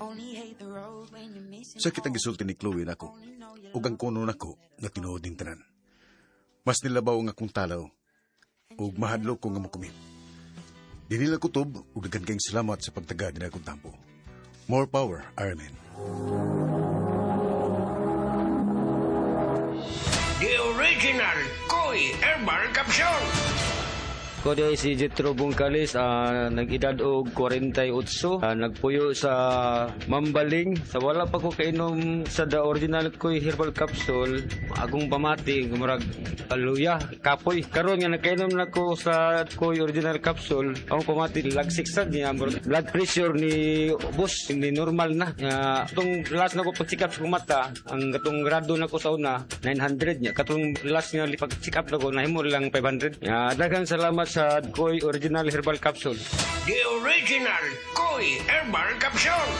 Sakit ang gisulti ni Chloe nako, ug ang kuno nako nga tinuod ning tanan. Mas nilabaw nga akong talaw, ug mahadlok ko nga makumit. Dinila kutob, ug dagan kayong salamat sa pagtaga din akong tampo. More power, Iron Man. The original Koi Herbal Capsule. Ko di si Jetro Bungkalis, nag-edad og 48, nagpuyo sa Mambaling. Sa wala pa ko kainom sa the original Koi Herbal Capsule, agong pamati, gumurag luya, kapoy. Karon nga nagkainom na ko sa Koi Original Capsule, akong pamati, lagsik sad niya, blood pressure ni boss, hindi normal na. Itong last na ko pag-check up sa mata, ang katong grado na ko sa una, 900 niya. Katong last nga pag-check up na ko, nahimo lang 500. Daghang salamat sa Koi Original Herbal Capsule. The original Koi Herbal Capsule.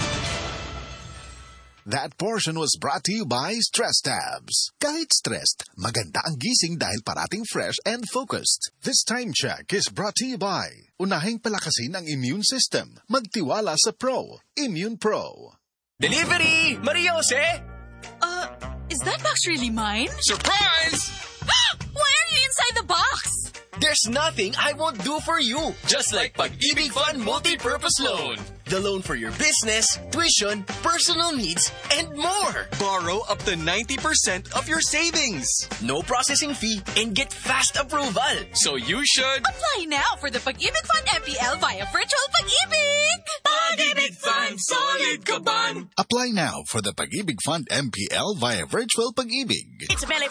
That portion was brought to you by Stress Tabs. Kahit stressed, maganda ang gising dahil parating fresh and focused. This time check is brought to you by unahing palakasin ang immune system. Magtiwala sa Pro. Immune Pro. Delivery! Maria Jose! Is that box really mine? Surprise! Why are you inside the box? There's nothing I won't do for you. Just like Pag-ibig Fund Multi-Purpose Loan. The loan for your business, tuition, personal needs, and more. Borrow up to 90% of your savings. No processing fee and get fast approval. So you should... Apply now for the Pag-ibig Fund MPL via Virtual Pag-ibig. Pag-ibig Fund, solid ka ban. Apply now for the Pag-ibig Fund MPL via Virtual Pag-ibig. It's a